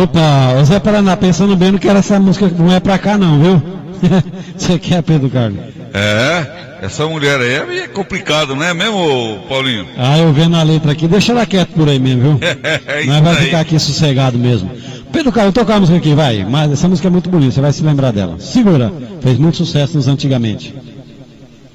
Opa, o Zé Paraná, pensando bem, não quero essa música, não é pra cá não, viu? Você quer, Pedro Carlos? Essa mulher aí é complicado, não é mesmo, Paulinho? Eu vendo a letra aqui, deixa ela quieta por aí mesmo, viu? Nós vai ficar aqui sossegado mesmo. Pedro Carlos, toca a música aqui, vai. Mas essa música é muito bonita, você vai se lembrar dela. Segura, fez muito sucesso nos antigamente.